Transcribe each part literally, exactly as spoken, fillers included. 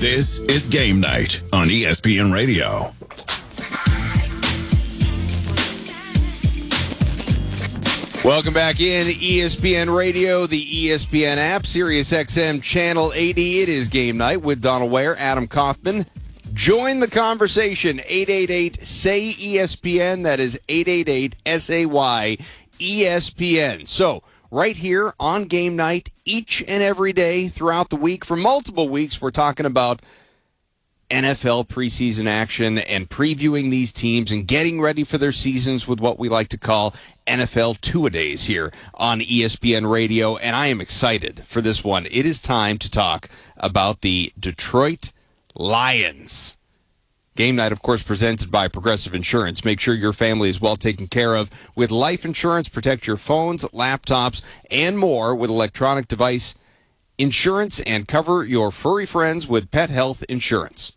This is Game Night on E S P N Radio. Welcome back in E S P N Radio, the E S P N app, Sirius X M Channel eighty. It is Game Night with Donald Ware, Adam Kaufman. Join the conversation, eight eight eight, S A Y, E S P N. That is eight eight eight, S A Y, E S P N. So, right here on Game Night, each and every day throughout the week, for multiple weeks, we're talking about N F L preseason action and previewing these teams and getting ready for their seasons with what we like to call N F L two-a-days here on E S P N Radio, and I am excited for this one. It is time to talk about the Detroit Lions. Game Night, of course, presented by Progressive Insurance. Make sure your family is well taken care of with life insurance. Protect your phones, laptops, and more with electronic device insurance, and cover your furry friends with pet health insurance.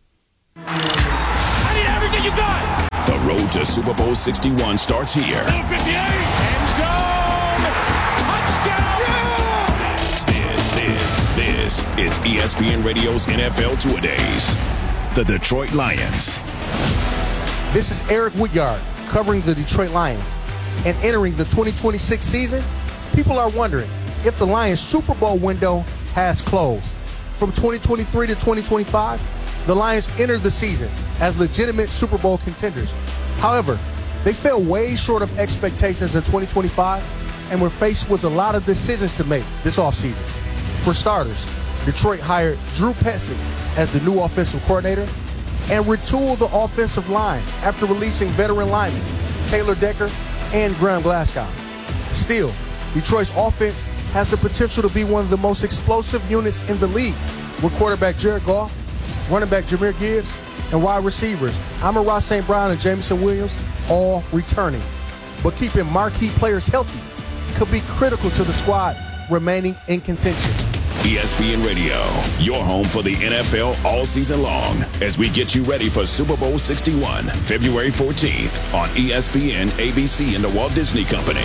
I need everything you got. The road to Super Bowl sixty-one starts here. End zone. Touchdown. Yeah! This, this, this, this is E S P N Radio's N F L Two-a-Days. The Detroit Lions. This is Eric Woodyard covering the Detroit Lions. And entering the twenty twenty-six season, people are wondering if the Lions Super Bowl window has closed. From twenty twenty-three to twenty twenty-five, the Lions entered the season as legitimate Super Bowl contenders. However, they fell way short of expectations in twenty twenty-five and were faced with a lot of decisions to make this offseason. For starters, Detroit hired Drew Petzing as the new offensive coordinator and retooled the offensive line after releasing veteran linemen Taylor Decker and Graham Glasgow. Still, Detroit's offense has the potential to be one of the most explosive units in the league, with quarterback Jared Goff, running back Jahmyr Gibbs, and wide receivers Amon-Ra Saint Brown and Jameson Williams all returning. But keeping marquee players healthy could be critical to the squad remaining in contention. E S P N Radio, your home for the N F L all season long, as we get you ready for Super Bowl sixty-one, February fourteenth on E S P N, A B C, and the Walt Disney Company.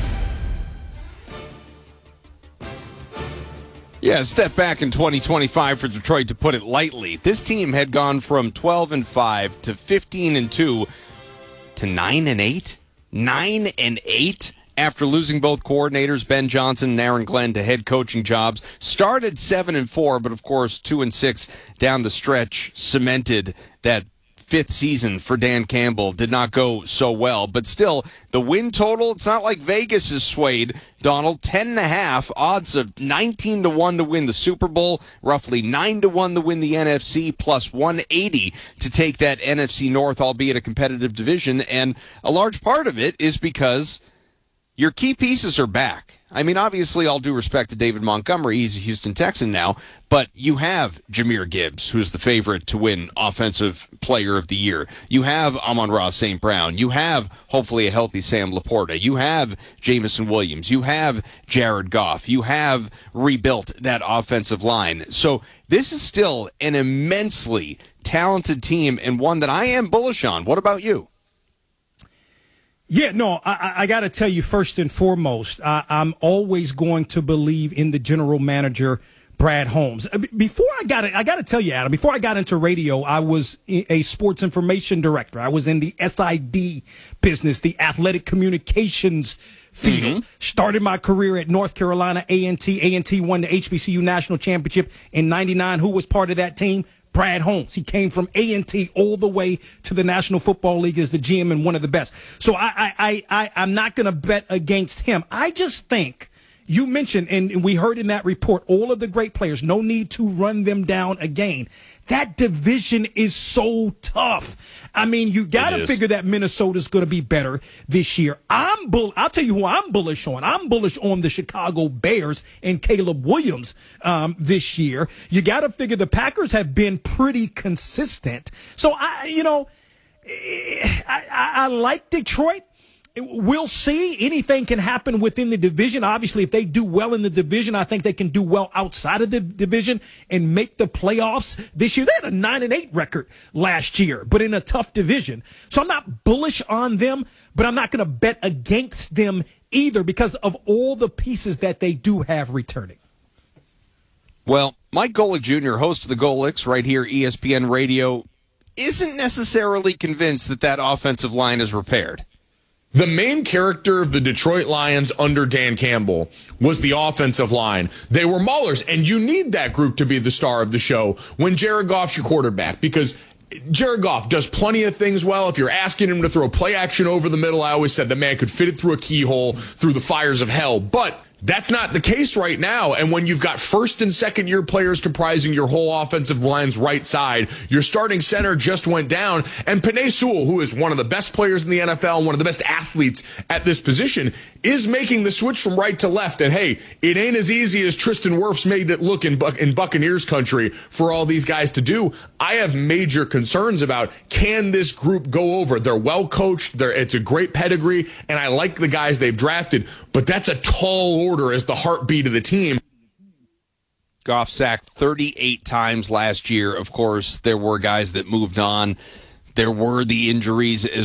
Yeah, step back in twenty twenty-five for Detroit, to put it lightly. This team had gone from twelve and five to fifteen and two to nine and eight. nine and eight after losing both coordinators, Ben Johnson and Aaron Glenn, to head coaching jobs. Started seven and four, but of course two and six down the stretch cemented that fifth season for Dan Campbell. Did not go so well, but still, the win total, it's not like Vegas is swayed, Donald. ten and a half, odds of nineteen to one to win the Super Bowl, roughly nine to one to win the N F C, plus one eighty to take that N F C North, albeit a competitive division. And a large part of it is because your key pieces are back. I mean, obviously, all due respect to David Montgomery, he's a Houston Texan now, but you have Jahmyr Gibbs, who's the favorite to win Offensive Player of the Year. You have Amon-Ra Saint Brown. You have, hopefully, a healthy Sam Laporta. You have Jameson Williams. You have Jared Goff. You have rebuilt that offensive line. So this is still an immensely talented team, and one that I am bullish on. What about you? Yeah, no, I, I got to tell you, first and foremost, I, I'm always going to believe in the general manager, Brad Holmes. Before I got it, I got to tell you, Adam, before I got into radio, I was a sports information director. I was in the S I D business, the athletic communications field. Mm-hmm. Started my career at North Carolina A and T. A and T won the H B C U National Championship in ninety-nine. Who was part of that team? Brad Holmes. He came from A and T all the way to the National Football League as the G M and one of the best. So I, I, I, I I'm not going to bet against him. I just think you mentioned, and we heard in that report, all of the great players, no need to run them down again. That division is so tough. I mean, you got to figure that Minnesota's going to be better this year. I'm bull. I'll tell you who I'm bullish on. I'm bullish on the Chicago Bears and Caleb Williams um, this year. You got to figure the Packers have been pretty consistent. So I, you know, I, I, I like Detroit. We'll see. Anything can happen within the division. Obviously, if they do well in the division, I think they can do well outside of the division and make the playoffs this year. They had a nine and eight record last year, but in a tough division. So I'm not bullish on them, but I'm not going to bet against them either because of all the pieces that they do have returning. Well, Mike Golick Junior, host of the Golicks right here, E S P N Radio, isn't necessarily convinced that that offensive line is repaired. The main character of the Detroit Lions under Dan Campbell was the offensive line. They were maulers, and you need that group to be the star of the show when Jared Goff's your quarterback, because Jared Goff does plenty of things well. If you're asking him to throw play action over the middle, I always said the man could fit it through a keyhole, through the fires of hell. But that's not the case right now. And when you've got first and second year players comprising your whole offensive line's right side, your starting center just went down. And Penei Sewell, who is one of the best players in the N F L and one of the best athletes at this position, is making the switch from right to left. And hey, it ain't as easy as Tristan Wirfs made it look in, Buc- in Buccaneers country for all these guys to do. I have major concerns about, can this group go over? They're well coached. They're, it's a great pedigree. And I like the guys they've drafted, but that's a tall order as the heartbeat of the team. Goff sacked thirty-eight times last year. Of course, there were guys that moved on. There were the injuries as